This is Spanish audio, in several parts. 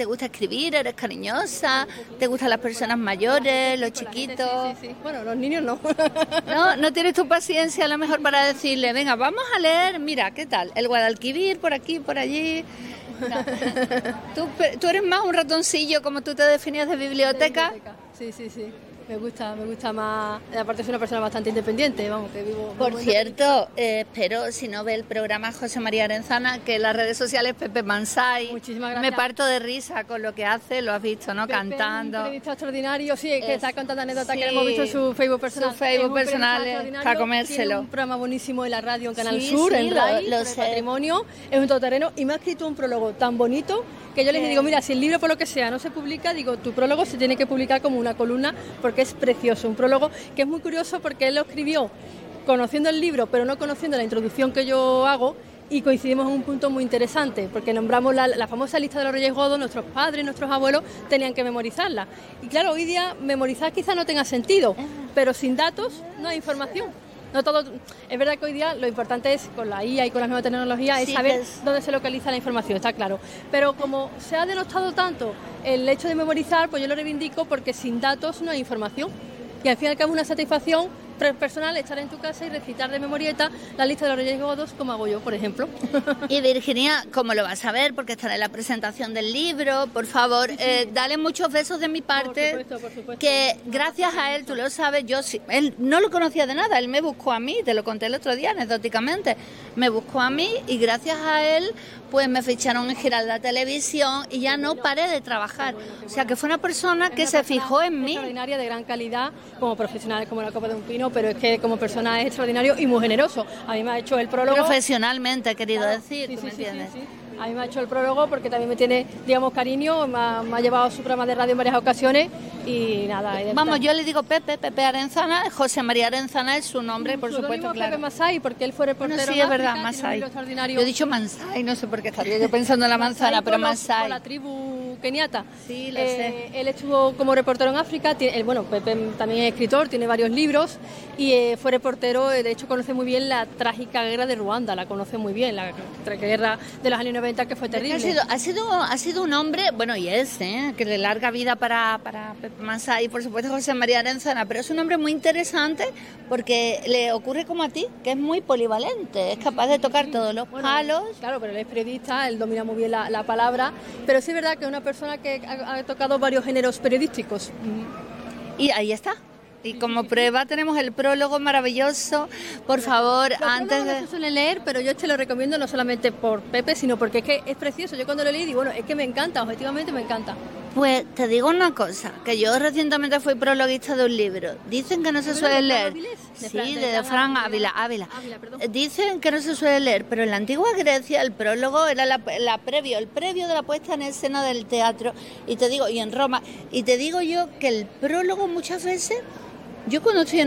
¿Te gusta escribir? ¿Eres cariñosa? ¿Te gustan las personas mayores, los chiquitos? Sí. Bueno, los niños no. ¿No tienes tu paciencia a lo mejor para decirle, venga, vamos a leer, mira, ¿qué tal? El Guadalquivir, por aquí, por allí. No. ¿Tú eres más un ratoncillo, como tú te definías, de biblioteca? Sí. Me gusta más. Aparte soy una persona bastante independiente, vamos, que vivo. Por cierto, espero, si no ve el programa José María Arenzana, que en las redes sociales Pepe Mansay. Muchísimas gracias. Me parto de risa con lo que hace, lo has visto, ¿no? Pepe, cantando. un periodista extraordinario, sí, que está contando anécdotas que hemos visto en su Facebook personal. Su Facebook personal, para comérselo. Tiene un programa buenísimo en la radio, en Canal Sí, Sur, sí, en RAI, lo sobre sé. patrimonio. Es un todoterreno y me ha escrito un prólogo tan bonito que yo les digo, mira, si el libro por lo que sea no se publica, digo, tu prólogo se tiene que publicar como una columna porque es precioso. Un prólogo que es muy curioso porque él lo escribió conociendo el libro, pero no conociendo la introducción que yo hago, y coincidimos en un punto muy interesante, porque nombramos la famosa lista de los Reyes Godos. Nuestros padres, nuestros abuelos tenían que memorizarla. Y claro, hoy día memorizar quizá no tenga sentido, pero sin datos no hay información. No todo, es verdad que hoy día lo importante es, con la IA y con las nuevas tecnologías, es saber dónde se localiza la información, está claro. Pero como se ha denostado tanto el hecho de memorizar, pues yo lo reivindico porque sin datos no hay información. Y al fin y al cabo una satisfacción personal estar en tu casa y recitar de memorieta la lista de los Reyes Godos, como hago yo, por ejemplo. Y Virginia, ¿cómo lo vas a ver? Porque estará en la presentación del libro. Por favor, dale muchos besos de mi parte. Por supuesto. Que gracias a él, tú lo sabes, yo sí, él no lo conocía de nada, él me buscó a mí, te lo conté el otro día anecdóticamente, me buscó a mí y gracias a él pues me ficharon en Giralda Televisión y ya no paré de trabajar. O sea que fue una persona que se fijó en mí. Extraordinaria, de gran calidad, como profesional, como la copa de un pino, pero es que como persona es extraordinario y muy generoso. A mí me ha hecho el prólogo. Profesionalmente, he querido decir, Sí, ¿tú me entiendes? Sí. A mí me ha hecho el prólogo porque también me tiene, digamos, cariño, me ha llevado a su programa de radio en varias ocasiones y nada. Vamos, yo le digo Pepe Arenzana, José María Arenzana es su nombre, por supuesto, claro. Pepe Mansay, porque él fue reportero. Bueno, sí, es verdad, Mansay. Yo he dicho Mansay, no sé por qué estaría yo pensando en la manzana, pero Mansay. Por la tribu keniata. Sí, lo sé. Él estuvo como reportero en África. Pepe también es escritor, tiene varios libros y fue reportero. De hecho, conoce muy bien la trágica guerra de Ruanda, la conoce muy bien, la guerra de los años 90, que fue terrible. Ha sido un hombre, bueno, y es, que le larga vida para Pepe Mansay y por supuesto José María Arenzana, pero es un hombre muy interesante porque le ocurre como a ti, que es muy polivalente, es capaz de tocar todos los palos. Claro, pero él es periodista, él domina muy bien la palabra, pero sí es verdad que es una persona que ha tocado varios géneros periodísticos. Y ahí está. Y como prueba tenemos el prólogo maravilloso. Por favor, antes de... No se suele leer, pero yo te lo recomiendo no solamente por Pepe, sino porque es que es precioso. Yo cuando lo leí digo, bueno, es que me encanta, objetivamente me encanta. Pues te digo una cosa, que yo recientemente fui prologuista de un libro. Dicen que no se suele leer. Sí, de Fran Ávila. Dicen que no se suele leer, pero en la antigua Grecia el prólogo era el previo de la puesta en escena del teatro. Y en Roma. Y te digo yo que el prólogo muchas veces... Yo cuando estoy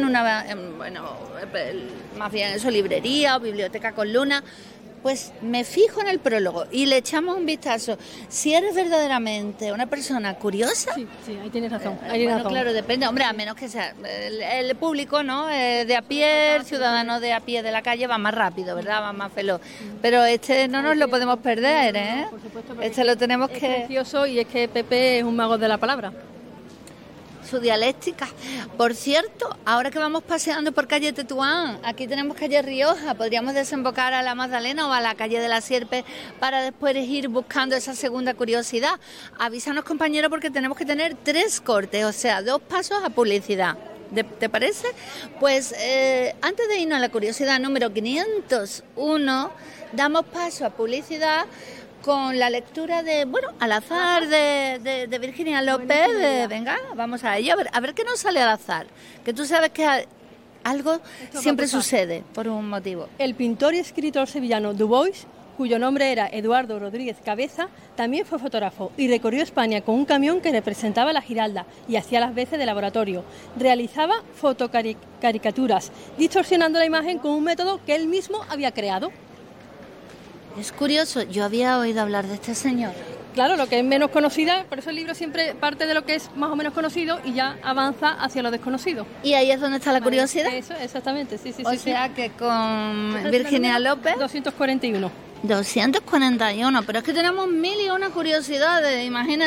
más bien eso, librería o biblioteca con luna, pues me fijo en el prólogo y le echamos un vistazo. Si eres verdaderamente una persona curiosa... Sí, ahí tienes razón. Claro, depende, hombre, a menos que sea el público, ¿no? De a pie, el ciudadano de a pie de la calle va más rápido, ¿verdad? Va más veloz. Pero no nos lo podemos perder, ¿eh? Por supuesto, Lo tenemos es precioso y es que Pepe es un mago de la palabra. Su dialéctica. Por cierto, ahora que vamos paseando por calle Tetuán, aquí tenemos calle Rioja, podríamos desembocar a la Magdalena o a la calle de la Sierpe para después ir buscando esa segunda curiosidad. Avísanos, compañero, porque tenemos que tener 3 cortes, o sea, 2 pasos a publicidad. ¿Te parece? Pues antes de irnos a la curiosidad número 501, damos paso a publicidad con la lectura al azar de Virginia López. Venga, vamos a ello. A ver qué nos sale al azar. Que tú sabes que algo siempre sucede por un motivo. El pintor y escritor sevillano Dubois, cuyo nombre era Eduardo Rodríguez Cabeza, también fue fotógrafo y recorrió España con un camión que representaba la Giralda y hacía las veces de laboratorio. Realizaba fotocaricaturas, distorsionando la imagen con un método que él mismo había creado. Es curioso, yo había oído hablar de este señor. Claro, lo que es menos conocida, por eso el libro siempre parte de lo que es más o menos conocido y ya avanza hacia lo desconocido. ¿Y ahí es donde está la curiosidad? Eso, exactamente, sí. O sea que con Virginia López... 241. 241, pero es que tenemos 1001 curiosidades, imagínate.